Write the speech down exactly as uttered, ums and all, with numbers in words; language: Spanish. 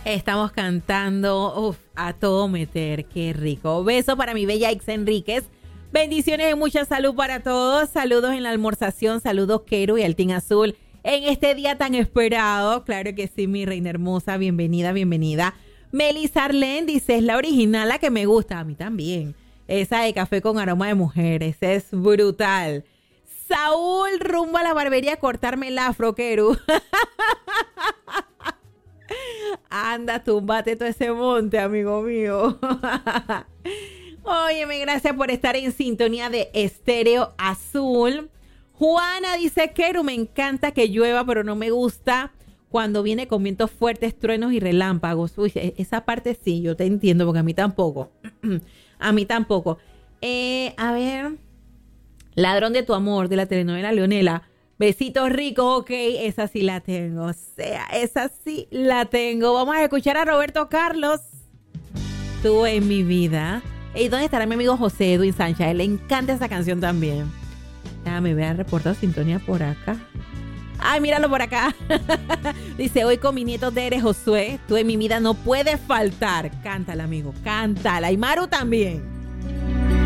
Estamos cantando uf, a todo meter, qué rico. Beso para mi bella Ix Enríquez. Bendiciones y mucha salud para todos. Saludos en la almorzación, saludos Quero y al Team Azul en este día tan esperado. Claro que sí, mi reina hermosa, bienvenida, bienvenida. Melissa Arlen dice, es la original la que me gusta, a mí también. Esa de café con aroma de mujeres, es brutal. Saúl, rumbo a la barbería a cortarme el afro, Quero. Anda, túmbate todo ese monte, amigo mío. Óyeme, gracias por estar en sintonía de Estéreo Azul. Juana dice, Quero, me encanta que llueva, pero no me gusta cuando viene con vientos fuertes, truenos y relámpagos. Uy, esa parte sí, yo te entiendo, porque a mí tampoco. A mí tampoco. Eh, a ver, Ladrón de tu amor, de la telenovela Leonela. Besitos ricos, ok, esa sí la tengo. O sea, esa sí la tengo. Vamos a escuchar a Roberto Carlos. Tú en mi vida. ¿Y dónde estará mi amigo José Edwin Sánchez? A él le encanta esa canción también. Ya me voy a reportar sintonía por acá. Ay, míralo por acá. Dice, hoy con mi nieto Dere Josué, tú en mi vida no puedes faltar. Cántala, amigo, cántala. Y Maru también.